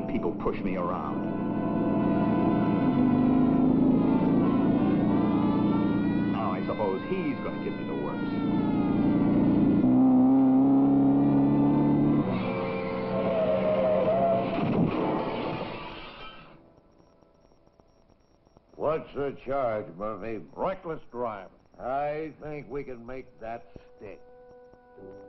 people push me around. Now I suppose he's going to give me the works. What's the charge, Murphy? Reckless driving. I think we can make that stick.